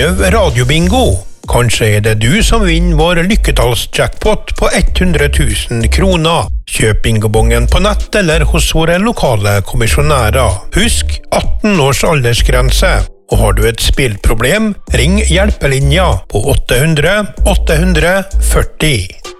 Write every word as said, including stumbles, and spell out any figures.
Prøv radiobingo. Kanskje er det du som vinner vår lykketallsjackpot på hundre tusen kroner. Kjøp bingobongen på nett eller hos våre lokale kommisjonærer. Husk atten års aldersgrense. Og har du et spillproblem, ring hjelpelinja på åtte hundre åtte hundre førti.